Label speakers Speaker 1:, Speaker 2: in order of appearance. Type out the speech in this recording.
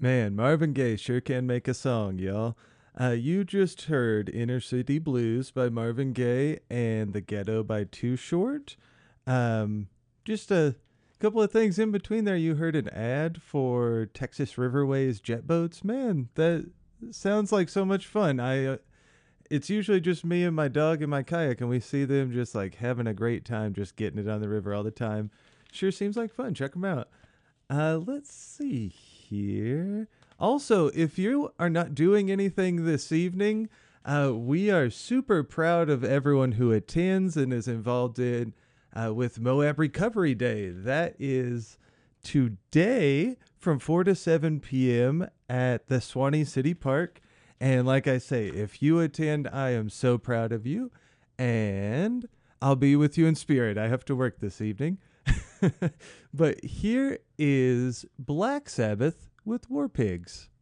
Speaker 1: Man, Marvin Gaye sure can make a song, y'all. You just heard Inner City Blues by Marvin Gaye and The Ghetto by Too Short. Um, just a couple of things in between there. You heard an ad for Texas Riverways jet boats. Man, that sounds like so much fun. It's usually just me and my dog and my kayak, and we see them just like having a great time, just getting it on the river all the time. Sure seems like fun. Check them out. Let's see here. Also, if you are not doing anything this evening, we are super proud of everyone who attends and is involved in with Moab Recovery Day. That is today from 4 to 7 p.m. at the Swanee City Park. And like I say, if you attend, I am so proud of you. And I'll be with you in spirit. I have to work this evening. But here is Black Sabbath with War Pigs.